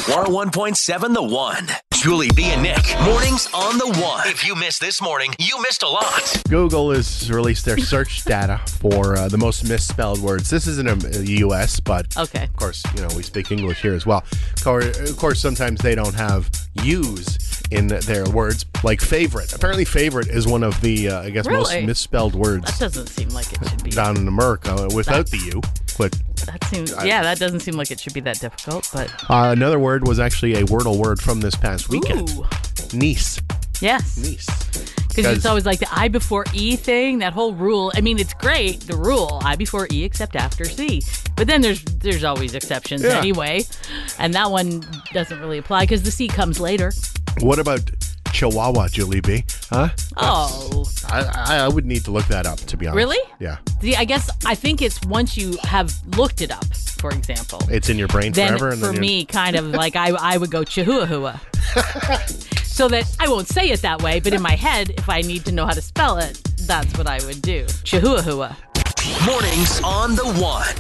101.7 The One. Julie B and Nick. Mornings on The One. If you missed this morning, you missed a lot. Google has released their search data for the most misspelled words. This isn't a U.S., but Okay. of course, we speak English here as well. Of course, sometimes they don't have U's in their words, like favorite. Apparently, favorite is one of the, most Really? misspelled words That doesn't seem like it should be. down in America without the U. But That doesn't seem like it should be that difficult, but. another word was actually a Wordle word from this past weekend. Ooh. Niece. Yes. Niece. Because it's always like the I before E thing, that whole rule. I mean, it's great, the rule, I before E except after C. But then there's always exceptions anyway. And that one doesn't really apply because the C comes later. What about Chihuahua, Julie B? Huh? Oh. I would need to look that up, to be honest. Really? Yeah. See, I think it's once you have looked it up, for example. It's in your brain then forever. And for then me, kind of like I would go Chihuahua. So that I won't say it that way, but in my head, if I need to know how to spell it, that's what I would do. Chihuahua. Mornings on The One.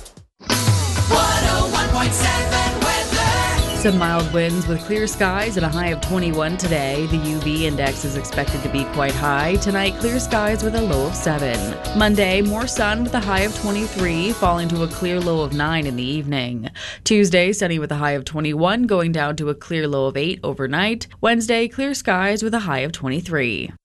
101.7 weather. Some mild winds with clear skies and a high of 21 today. The UV index is expected to be quite high. Tonight, clear skies with a low of 7. Monday, more sun with a high of 23, falling to a clear low of 9 in the evening. Tuesday, sunny with a high of 21, going down to a clear low of 8 overnight. Wednesday, clear skies with a high of 23.